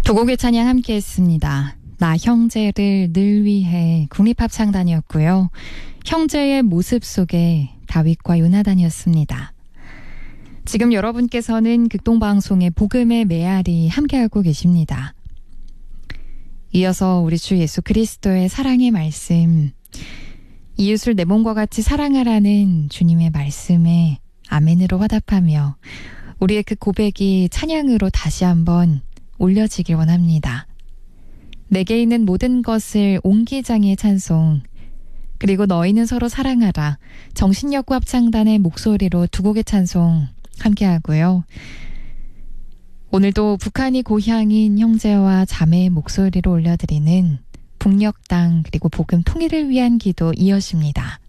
두 곡의 찬양 함께 했습니다. 나 형제를 늘 위해 국립합창단이었고요. 형제의 모습 속에 다윗과 요나단이었습니다. 지금 여러분께서는 극동방송의 복음의 메아리 함께하고 계십니다. 이어서 우리 주 예수 그리스도의 사랑의 말씀, 이웃을 내 몸과 같이 사랑하라는 주님의 말씀에 아멘으로 화답하며 우리의 그 고백이 찬양으로 다시 한번 올려지길 원합니다. 내게 있는 모든 것을 옹기장의 찬송, 그리고 너희는 서로 사랑하라, 정신여고 합창단의 목소리로 두 곡의 찬송 함께하고요. 오늘도 북한이 고향인 형제와 자매의 목소리로 올려드리는 북녘 땅 그리고 복음 통일을 위한 기도 이어집니다.